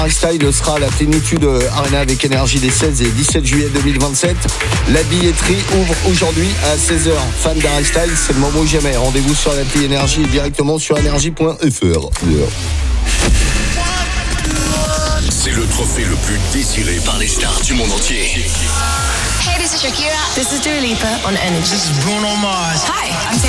Style sera à la Plénitude Arena avec Énergie des 16 et 17 juillet 2027. La billetterie ouvre aujourd'hui à 16h. Fan d'Harry Style, c'est le moment ou jamais. Rendez-vous sur l'appli Énergie et directement sur énergie.fr. C'est le trophée le plus désiré par les stars du monde entier. Hey, this is Shakira. This is Dua Lipa on Energy. This is Bruno Mars. Hi, I'm